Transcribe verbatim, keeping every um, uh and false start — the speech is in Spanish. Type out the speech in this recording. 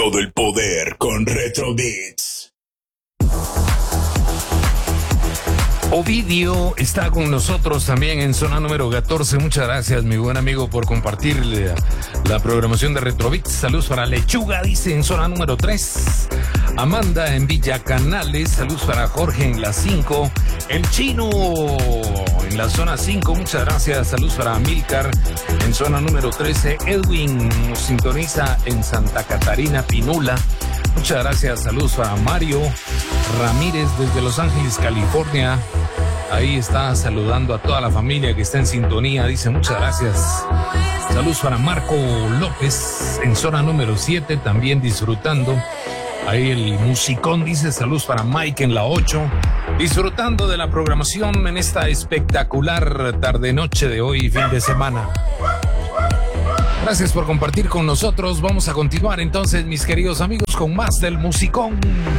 todo el poder con Retro Beats. Ovidio está con nosotros también en zona número catorce. Muchas gracias, mi buen amigo, por compartir la, la programación de Retrobits. Saludos para Lechuga, dice, en zona número tres. Amanda en Villa Canales. Saludos para Jorge en la cinco. El Chino en la zona cinco. Muchas gracias. Saludos para Milcar en zona número trece. Edwin nos sintoniza en Santa Catarina, Pinula. Muchas gracias. Saludos para Mario Ramírez desde Los Ángeles, California. Ahí está saludando a toda la familia que está en sintonía. Dice muchas gracias. Saludos para Marco López en zona número siete, también disfrutando. Ahí el musicón dice saludos para Mike en la ocho. Disfrutando de la programación en esta espectacular tarde-noche de hoy, fin de semana. Gracias por compartir con nosotros. Vamos a continuar entonces, mis queridos amigos, con más del musicón.